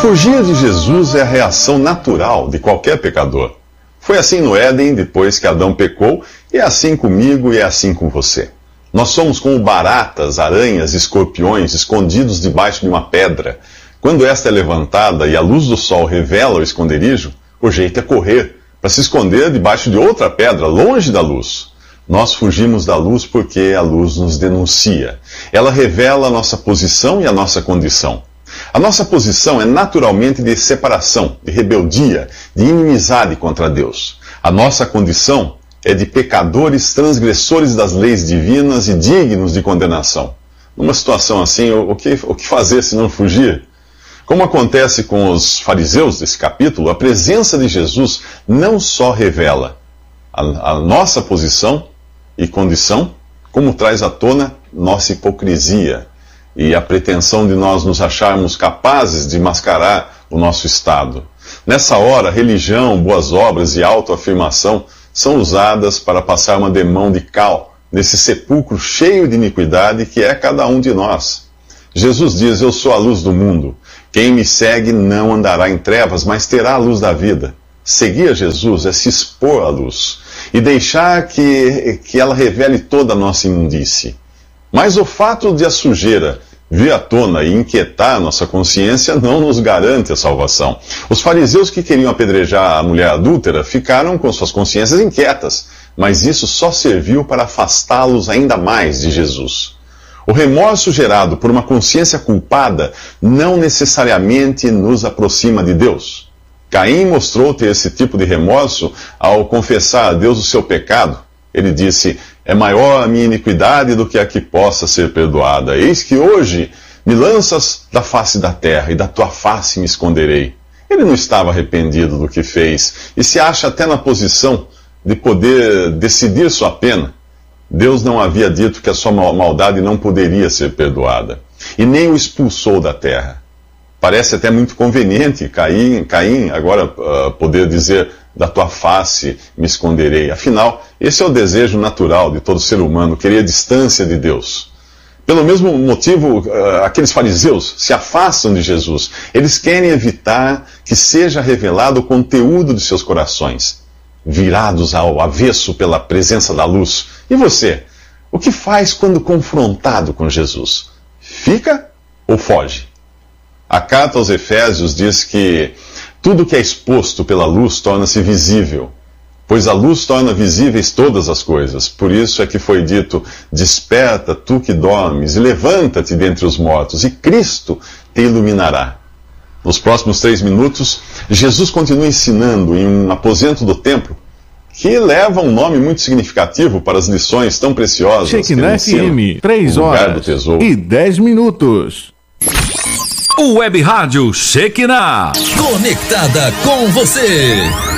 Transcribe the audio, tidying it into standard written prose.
Fugir de Jesus é a reação natural de qualquer pecador. Foi assim no Éden, depois que Adão pecou, e é assim comigo e é assim com você. Nós somos como baratas, aranhas, escorpiões escondidos debaixo de uma pedra. Quando esta é levantada e a luz do sol revela o esconderijo, o jeito é correr, para se esconder debaixo de outra pedra, longe da luz. Nós fugimos da luz porque a luz nos denuncia. Ela revela a nossa posição e a nossa condição. A nossa posição é naturalmente de separação, de rebeldia, de inimizade contra Deus. A nossa condição é de pecadores transgressores das leis divinas e dignos de condenação. Numa situação assim, o que fazer se não fugir? Como acontece com os fariseus desse capítulo, a presença de Jesus não só revela a nossa posição e condição, como traz à tona nossa hipocrisia e a pretensão de nós nos acharmos capazes de mascarar o nosso estado. Nessa hora, religião, boas obras e autoafirmação são usadas para passar uma demão de cal nesse sepulcro cheio de iniquidade que é cada um de nós. Jesus diz: eu sou a luz do mundo. Quem me segue não andará em trevas, mas terá a luz da vida. Seguir a Jesus é se expor à luz e deixar que ela revele toda a nossa imundície. Mas o fato de a sujeira vir à tona e inquietar nossa consciência não nos garante a salvação. Os fariseus que queriam apedrejar a mulher adúltera ficaram com suas consciências inquietas, mas isso só serviu para afastá-los ainda mais de Jesus. O remorso gerado por uma consciência culpada não necessariamente nos aproxima de Deus. Caim mostrou ter esse tipo de remorso ao confessar a Deus o seu pecado. Ele disse: é maior a minha iniquidade do que a que possa ser perdoada. Eis que hoje me lanças da face da terra, e da tua face me esconderei. Ele não estava arrependido do que fez, e se acha até na posição de poder decidir sua pena. Deus não havia dito que a sua maldade não poderia ser perdoada, e nem o expulsou da terra. Parece até muito conveniente Caim agora poder dizer: da tua face me esconderei. Afinal, esse é o desejo natural de todo ser humano, querer distância de Deus. Pelo mesmo motivo, aqueles fariseus se afastam de Jesus. Eles querem evitar que seja revelado o conteúdo de seus corações, virados ao avesso pela presença da luz. E você? O que faz quando confrontado com Jesus? Fica ou foge? A carta aos Efésios diz que tudo que é exposto pela luz torna-se visível, pois a luz torna visíveis todas as coisas. Por isso é que foi dito: desperta, tu que dormes, e levanta-te dentre os mortos, e Cristo te iluminará. Nos próximos 3 minutos, Jesus continua ensinando em um aposento do templo, que leva um nome muito significativo para as lições tão preciosas que ele ensina. FM, 3 horas e 10 minutos. O Web Rádio Shekinah, conectada com você.